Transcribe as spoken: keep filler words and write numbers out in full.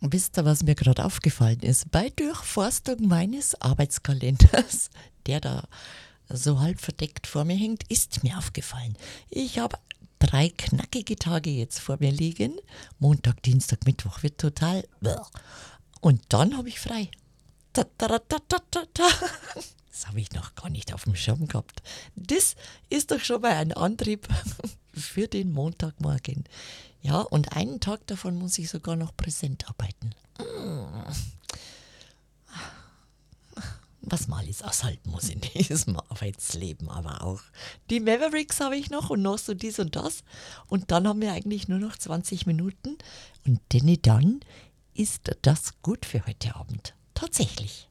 Wisst ihr, was mir gerade aufgefallen ist? Bei Durchforstung meines Arbeitskalenders, der da so halb verdeckt vor mir hängt, ist mir aufgefallen. Ich habe drei knackige Tage jetzt vor mir liegen. Montag, Dienstag, Mittwoch wird total... Und dann habe ich frei. Ta, ta, ta, ta, ta, ta. Das habe ich noch gar nicht auf dem Schirm gehabt. Das ist doch schon mal ein Antrieb für den Montagmorgen. Ja, und einen Tag davon muss ich sogar noch präsent arbeiten. Was mal ist aushalten muss in diesem Arbeitsleben, aber auch. Die Mavericks habe ich noch und noch so dies und das. Und dann haben wir eigentlich nur noch zwanzig Minuten. Und denn dann ist das gut für heute Abend. Tatsächlich.